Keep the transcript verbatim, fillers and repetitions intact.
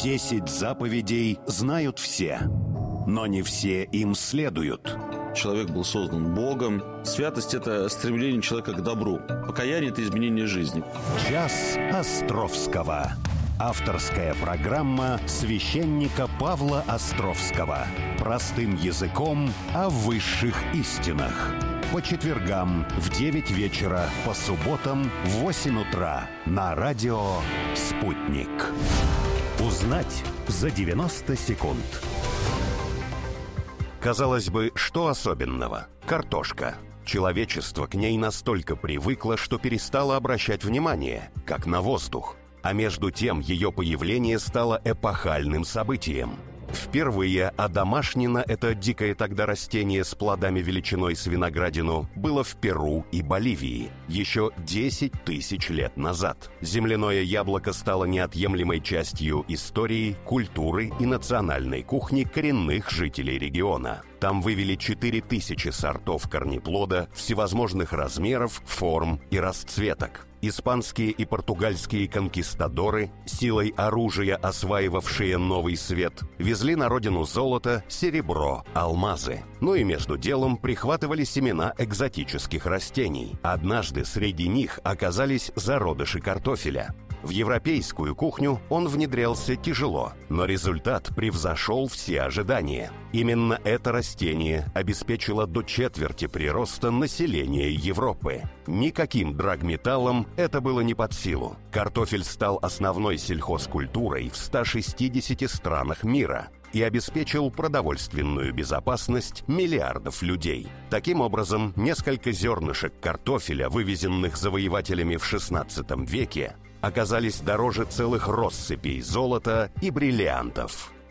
Десять заповедей знают все, но не все им следуют. Человек был создан Богом. Святость – это стремление человека к добру. Покаяние – это изменение жизни. Час Островского. Авторская программа священника Павла Островского. Простым языком о высших истинах. По четвергам в девять вечера, по субботам в восемь утра на радио «Спутник». Узнать за девяносто секунд. Казалось бы, что особенного? Картошка. Человечество к ней настолько привыкло, что перестало обращать внимание, как на воздух. А между тем ее появление стало эпохальным событием. Впервые одомашнено это дикое тогда растение с плодами величиной с виноградину было в Перу и Боливии еще десять тысяч лет назад. Земляное яблоко стало неотъемлемой частью истории, культуры и национальной кухни коренных жителей региона. Там вывели четыре тысячи сортов корнеплода всевозможных размеров, форм и расцветок. Испанские и португальские конкистадоры, силой оружия осваивавшие новый свет, везли на родину золото, серебро, алмазы. Ну и между делом прихватывали семена экзотических растений. Однажды среди них оказались зародыши картофеля. В европейскую кухню он внедрялся тяжело, но результат превзошел все ожидания. Именно это растение обеспечило до четверти прироста населения Европы. Никаким драгметаллом это было не под силу. Картофель стал основной сельхозкультурой в ста шестидесяти странах мира и обеспечил продовольственную безопасность миллиардов людей. Таким образом, несколько зернышек картофеля, вывезенных завоевателями в шестнадцатом веке, оказались дороже целых россыпей золота и бриллиантов.